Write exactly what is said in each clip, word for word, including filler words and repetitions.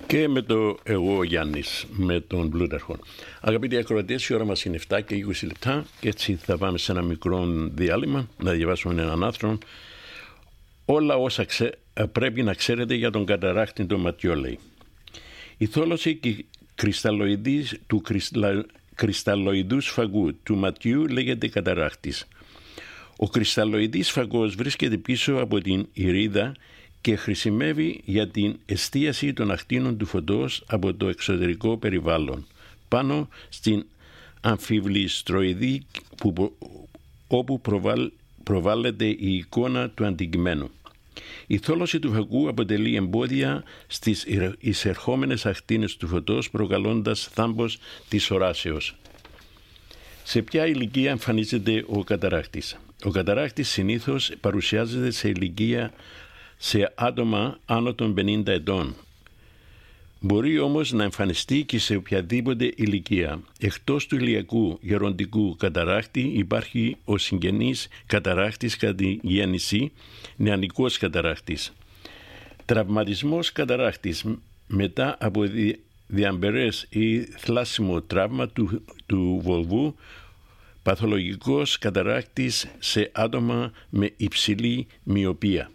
Και με το εγώ Γιάννης, με τον Πλούταρχο. Αγαπητοί ακροατές, η ώρα μας είναι επτά και είκοσι λεπτά και έτσι θα πάμε σε ένα μικρό διάλειμμα να διαβάσουμε έναν άρθρο. Όλα όσα ξέ, πρέπει να ξέρετε για τον καταράκτη του Ματιό, λέει. Η θόλωση του κρυσταλλο, κρυσταλλοειδού σφαγού του Ματιού λέγεται καταράκτης. Ο κρυσταλλοειδής σφαγός βρίσκεται πίσω από την ηρίδα και χρησιμεύει για την εστίαση των ακτίνων του φωτός από το εξωτερικό περιβάλλον, πάνω στην αμφιβληστροειδή που, όπου προβάλ, προβάλλεται η εικόνα του αντικειμένου. Η θόλωση του φαγού αποτελεί εμπόδια στις εισερχόμενες ακτίνες του φωτός, προκαλώντας θάμπος της οράσεως. Σε ποια ηλικία εμφανίζεται ο καταράκτης? Ο καταράκτης συνήθως παρουσιάζεται σε ηλικία σε άτομα άνω των πενήντα ετών. Μπορεί όμως να εμφανιστεί και σε οποιαδήποτε ηλικία. Εκτός του ηλιακού γεροντικού καταράκτη υπάρχει ο συγγενής καταράκτης κατά τη γέννηση, νεανικός καταράκτης. Τραυματισμός καταράκτης μετά από δι, διαμπερές ή θλάσιμο τραύμα του, του βολβού, παθολογικός καταράκτης σε άτομα με υψηλή μυοπία.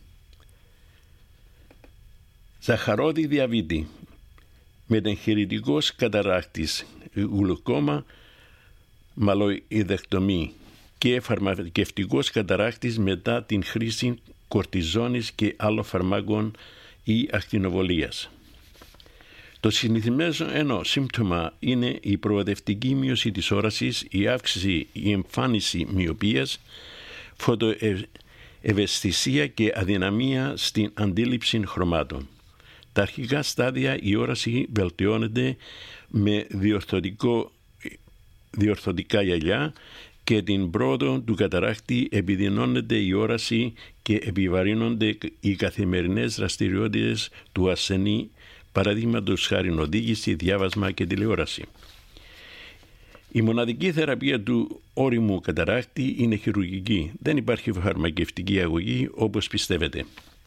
Ζαχαρώδη διαβήτη, μετεγχειρητικός καταράκτης, γλουκόμα, μαλοειδεκτομή και φαρμακευτικός καταράκτης μετά την χρήση κορτιζόνης και άλλων φαρμάκων ή ακτινοβολίας. Το συνηθισμένο σύμπτωμα είναι η προοδευτική μείωση της όρασης, η αύξηση, η εμφάνιση μυοπίας, φωτοευαισθησία και αδυναμία στην αντίληψη χρωμάτων. Τα αρχικά στάδια η όραση βελτιώνεται με διορθωτικό, διορθωτικά γυαλιά και την πρόοδο του καταράκτη επιδεινώνεται η όραση και επιβαρύνονται οι καθημερινές δραστηριότητες του ασθενή, παραδείγματος χάριν οδήγηση, διάβασμα και τηλεόραση. Η μοναδική θεραπεία του όριμου καταράκτη είναι χειρουργική. Δεν υπάρχει φαρμακευτική αγωγή όπως πιστεύετε.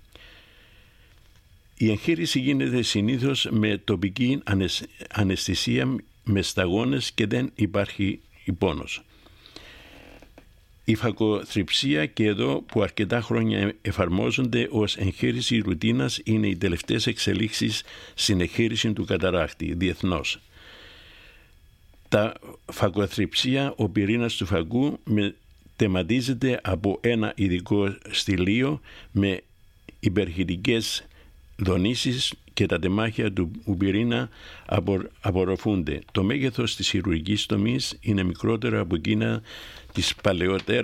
Η εγχείρηση γίνεται συνήθως με τοπική αναισθησία με σταγόνες και δεν υπάρχει πόνος. Η φακοθριψία και εδώ που αρκετά χρόνια εφαρμόζονται ως εγχείρηση ρουτίνας είναι οι τελευταίες εξελίξεις στην εγχείρηση του καταράκτη διεθνώς. Τα φακοθριψία, ο πυρήνας του φακού τερματίζεται από ένα ειδικό στυλίο με υπερχητικές δονήσεις και τα τεμάχια του πυρήνα απορροφούνται. Το μέγεθος της χειρουργικής τομής είναι μικρότερο από εκείνα της παλαιότερας